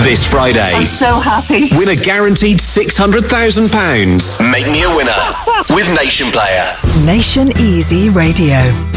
This Friday, I'm so happy. win a guaranteed £600,000. Make me a winner with Nation Player. Nation Easy Radio.